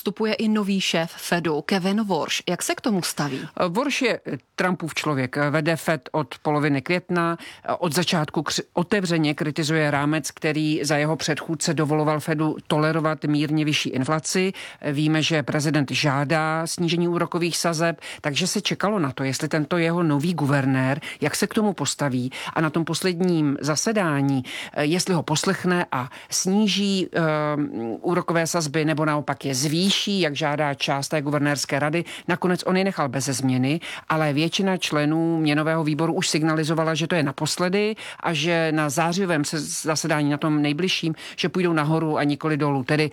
nastupuje i nový šéf Fedu, Kevin Warsh. Jak se k tomu staví? Warsh je Trumpův člověk. Vede Fed od poloviny května. Od začátku otevřeně kritizuje rámec, který za jeho předchůdce dovoloval Fedu tolerovat mírně vyšší inflaci. Víme, že prezident žádá snížení úrokových sazeb, takže se čekalo na to, jestli tento jeho nový guvernér, jak se k tomu postaví. A na tom posledním zasedání, jestli ho poslechne a sníží úrokové sazby nebo naopak je zvýší, jak žádá část té guvernérské rady. Nakonec on je nechal beze změny, ale většina členů měnového výboru už signalizovala, že to je naposledy a že na zářivém zasedání, na tom nejbližším, že půjdou nahoru a nikoli dolů. Tedy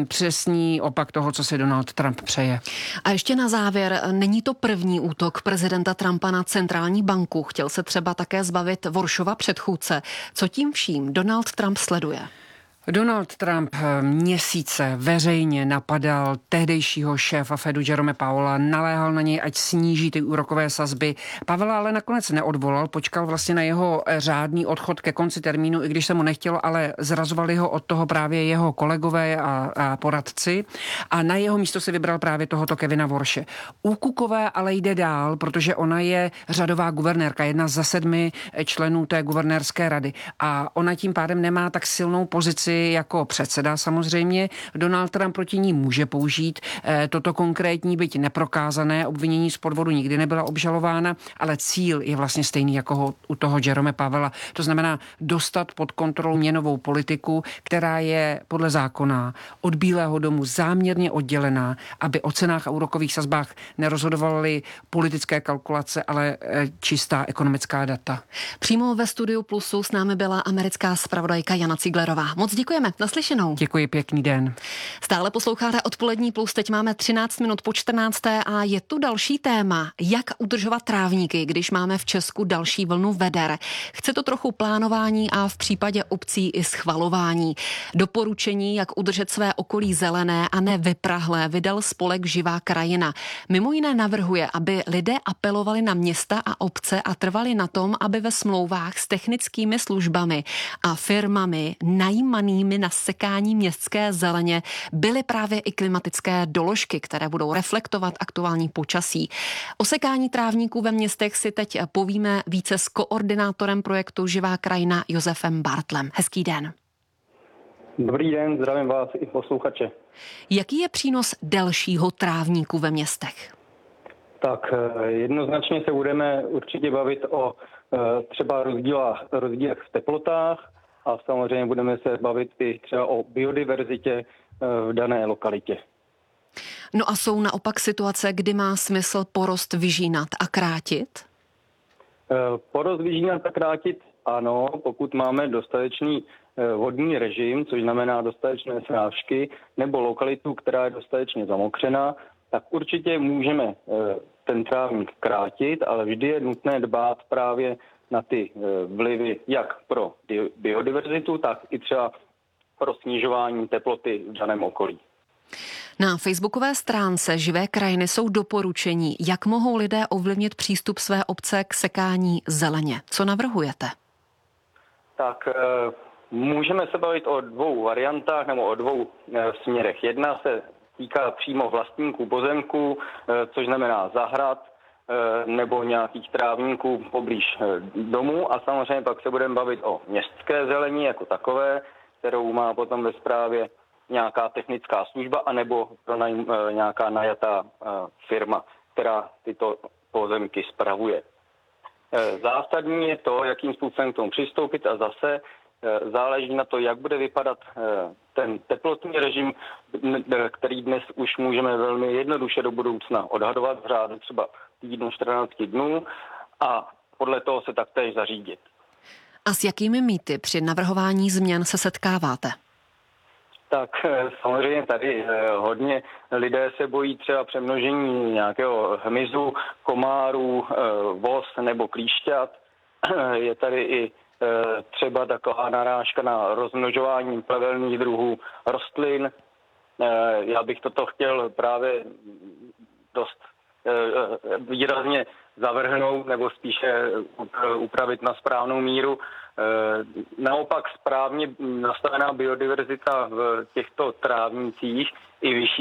přesný opak toho, co si Donald Trump přeje. A ještě na závěr, není to první útok prezidenta Trumpa na centrální banku. Chtěl se třeba také zbavit Warshova předchůdce. Co tím vším Donald Trump sleduje? Donald Trump měsíce veřejně napadal tehdejšího šéfa Fedu Jerome Powella, naléhal na něj, ať sníží ty úrokové sazby. Powella ale nakonec neodvolal, počkal vlastně na jeho řádný odchod ke konci termínu, i když se mu nechtělo, ale zrazovali ho od toho právě jeho kolegové a poradci a na jeho místo si vybral právě tohoto Kevina Warshe. U Cookové ale jde dál, protože ona je řadová guvernérka, jedna ze 7 členů té guvernérské rady a ona tím pádem nemá tak silnou pozici jako předseda samozřejmě. Donald Trump proti ní může použít toto konkrétní, byť neprokázané obvinění z podvodu nikdy nebyla obžalována, ale cíl je vlastně stejný jako u toho Jerome Powella. To znamená dostat pod kontrolu měnovou politiku, která je podle zákona od Bílého domu záměrně oddělená, aby o cenách a úrokových sazbách nerozhodovaly politické kalkulace, ale čistá ekonomická data. Přímo ve studiu Plusu s námi byla americká zpravodajka Jana Ciglerová. Moc děkujeme. Naslyšenou. Děkuji, pěkný den. Stále posloucháte Odpolední plus, teď máme 13 minut po 14. a je tu další téma, jak udržovat trávníky, když máme v Česku další vlnu veder. Chce to trochu plánování a v případě obcí i schvalování. Doporučení, jak udržet své okolí zelené a ne vyprahlé, vydal spolek Živá krajina. Mimo jiné navrhuje, aby lidé apelovali na města a obce a trvali na tom, aby ve smlouvách s technickými službami a firmami najímanými na sekání městské zeleně byly právě i klimatické doložky, které budou reflektovat aktuální počasí. O sekání trávníků ve městech si teď povíme více s koordinátorem projektu Živá krajina Josefem Bartlem. Hezký den. Dobrý den, zdravím vás i posluchače. Jaký je přínos delšího trávníku ve městech? Tak jednoznačně se budeme určitě bavit o třeba rozdílech v teplotách a samozřejmě budeme se bavit i třeba o biodiverzitě v dané lokalitě. No a jsou naopak situace, kdy má smysl porost vyžínat a krátit? Porost vyžínat a krátit ano, pokud máme dostatečný vodní režim, což znamená dostatečné srážky, nebo lokalitu, která je dostatečně zamokřená, tak určitě můžeme ten trávník krátit, ale vždy je nutné dbát právě na ty vlivy jak pro biodiverzitu, tak i třeba pro snižování teploty v daném okolí. Na facebookové stránce Živé krajiny jsou doporučení, jak mohou lidé ovlivnit přístup své obce k sekání zeleně. Co navrhujete? Tak můžeme se bavit o 2 variantách nebo o 2 směrech. Jedna se týká přímo vlastníků pozemků, což znamená zahrad nebo nějakých trávníků poblíž domů a samozřejmě pak se budeme bavit o městské zelení jako takové, kterou má potom ve správě nějaká technická služba anebo nějaká najatá firma, která tyto pozemky spravuje. Zásadní je to, jakým způsobem k tomu přistoupit a zase záleží na to, jak bude vypadat ten teplotní režim, který dnes už můžeme velmi jednoduše do budoucna odhadovat v řádu třeba týdnu, 14 dnů a podle toho se taktéž zařídit. A s jakými mýty při navrhování změn se setkáváte? Tak samozřejmě tady hodně lidé se bojí třeba přemnožení nějakého hmyzu, komárů, vos nebo klíšťat. Je tady i třeba taková narážka na rozmnožování plevelných druhů rostlin. Já bych toto chtěl právě dost výrazně zavrhnout nebo spíše upravit na správnou míru. Naopak správně nastavená biodiverzita v těchto trávnicích i vyšší